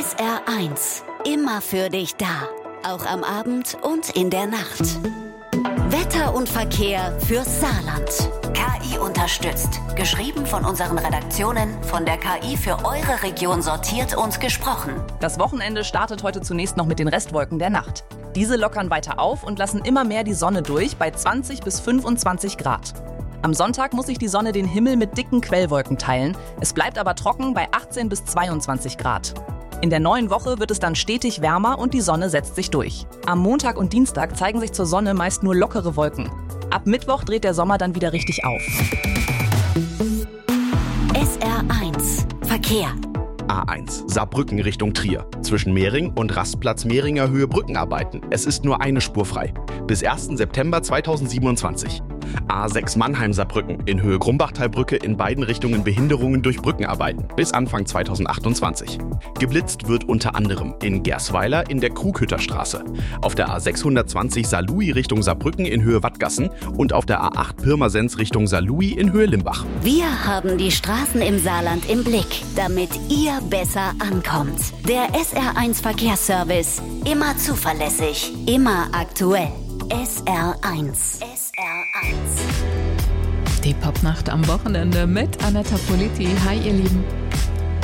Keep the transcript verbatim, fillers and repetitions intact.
S R eins. Immer für dich da. Auch am Abend und in der Nacht. Wetter und Verkehr fürs Saarland. K I unterstützt. Geschrieben von unseren Redaktionen, von der K I für eure Region sortiert und gesprochen. Das Wochenende startet heute zunächst noch mit den Restwolken der Nacht. Diese lockern weiter auf und lassen immer mehr die Sonne durch bei zwanzig bis fünfundzwanzig Grad. Am Sonntag muss sich die Sonne den Himmel mit dicken Quellwolken teilen. Es bleibt aber trocken bei achtzehn bis zweiundzwanzig Grad. In der neuen Woche wird es dann stetig wärmer und die Sonne setzt sich durch. Am Montag und Dienstag zeigen sich zur Sonne meist nur lockere Wolken. Ab Mittwoch dreht der Sommer dann wieder richtig auf. S R eins. Verkehr. A eins, Saarbrücken Richtung Trier. Zwischen Mehring und Rastplatz Mehringer Höhe Brückenarbeiten. Es ist nur eine Spur frei. Bis ersten September zweitausendsiebenundzwanzig. A sechs Mannheim-Saarbrücken in Höhe Grumbachtalbrücke in beiden Richtungen Behinderungen durch Brückenarbeiten bis Anfang zweitausendachtundzwanzig. Geblitzt wird unter anderem in Gersweiler in der Krughütterstraße, auf der A sechshundertzwanzig Saarlouis Richtung Saarbrücken in Höhe Wattgassen und auf der A acht Pirmasens Richtung Saarlouis in Höhe Limbach. Wir haben die Straßen im Saarland im Blick, damit ihr besser ankommt. Der S R eins Verkehrsservice. Immer zuverlässig, immer aktuell. S R eins. S R eins. Die Popnacht am Wochenende mit Anetta Politi. Hi ihr Lieben.